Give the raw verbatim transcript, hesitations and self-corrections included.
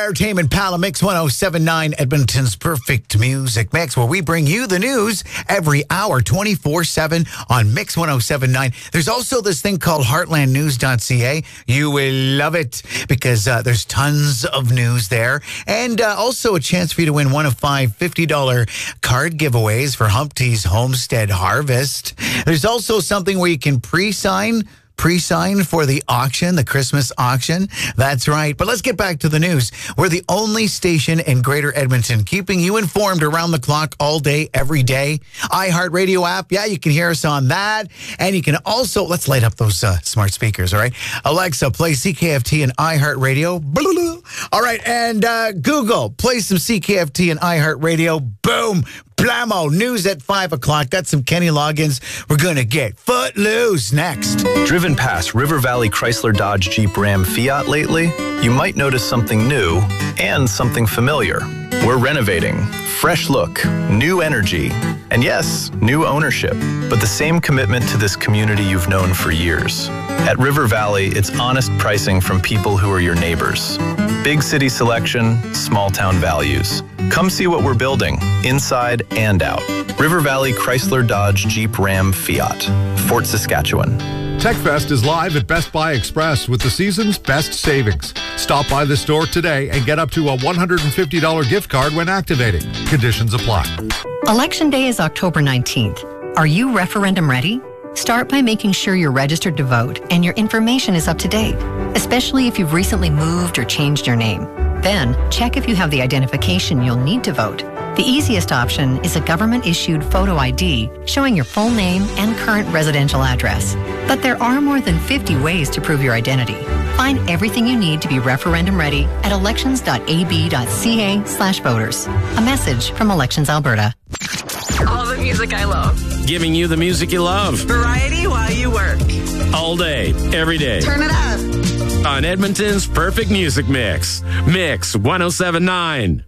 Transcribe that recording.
Entertainment Pal, Mix ten seventy-nine, Edmonton's perfect music mix, where we bring you the news every hour, twenty-four seven on Mix ten seventy-nine. There's also this thing called heartland news dot c a. You will love it because uh, there's tons of news there. And uh, also a chance for you to win one of five fifty dollars card giveaways for Humpty's Homestead Harvest. There's also something where you can pre-sign Pre-sign for the auction, the Christmas auction. That's right. But let's get back to the news. We're the only station in Greater Edmonton keeping you informed around the clock all day, every day. iHeartRadio app. Yeah, you can hear us on that. And you can also, let's light up those uh, smart speakers, all right? Alexa, play C K F T and iHeartRadio. All right. And uh, Google, play some C K F T and iHeartRadio. Boom. Blammo. News at five o'clock. That's some Kenny Loggins. We're going to get footloose next. Driven past River Valley Chrysler Dodge Jeep Ram Fiat lately? You might notice something new and something familiar. We're renovating. Fresh look, new energy, and yes, new ownership, but the same commitment to this community you've known for years. At River Valley, it's honest pricing from people who are your neighbors. Big city selection, small town values. Come see what we're building, inside and out. River Valley Chrysler Dodge Jeep Ram Fiat, Fort Saskatchewan. TechFest is live at Best Buy Express with the season's best savings. Stop by the store today and get up to a one hundred fifty dollars gift card when activating. Conditions apply. Election Day is October nineteenth. Are you referendum ready? Start by making sure you're registered to vote and your information is up to date, especially if you've recently moved or changed your name. Then, check if you have the identification you'll need to vote. The easiest option is a government-issued photo I D showing your full name and current residential address. But there are more than fifty ways to prove your identity. Find everything you need to be referendum ready at elections dot a b dot c a slash voters. A message from Elections Alberta. All the music I love. Giving you the music you love. Variety while you work. All day, every day. Turn it up. On Edmonton's perfect music mix. Mix ten seventy-nine.